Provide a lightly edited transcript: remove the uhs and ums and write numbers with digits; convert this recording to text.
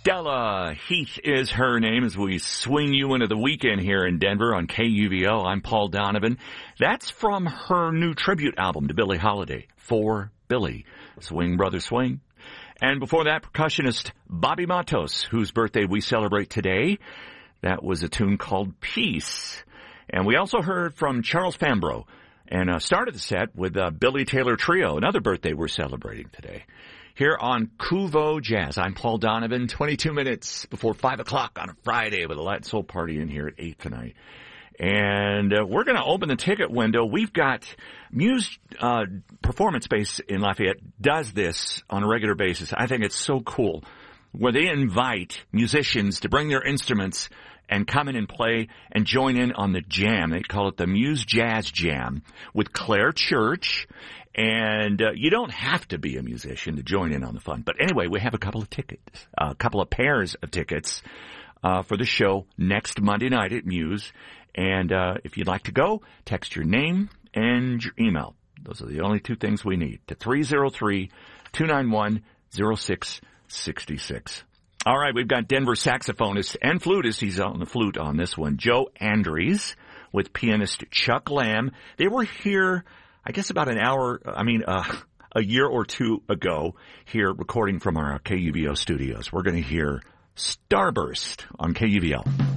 Della Heath is her name as we swing you into the weekend here in Denver on KUVO. I'm Paul Donovan. That's from her new tribute album to Billie Holiday, For Billie. Swing, brother, swing. And before that, percussionist Bobby Matos, whose birthday we celebrate today. That was a tune called Peace. And we also heard from Charles Fambro and started the set with Billy Taylor Trio, another birthday we're celebrating today. Here on KUVO Jazz, I'm Paul Donovan, 22 minutes before 5 o'clock on a Friday with a Light Soul Party in here at 8 tonight. And we're going to open the ticket window. We've got Muse Performance Space in Lafayette does this on a regular basis. I think it's so cool, where they invite musicians to bring their instruments and come in and play and join in on the jam. They call it the Muse Jazz Jam with Claire Church. And you don't have to be a musician to join in on the fun. But anyway, we have a couple of tickets, a couple of pairs of tickets for the show next Monday night at Muse. And if you'd like to go, text your name and your email. Those are the only two things we need, to 303-291-0666. All right, we've got Denver saxophonist and flutist. He's on the flute on this one, Joe Andries, with pianist Chuck Lamb. They were here, I guess, about a year or two ago here recording from our KUVO studios. We're going to hear Starburst on KUVO.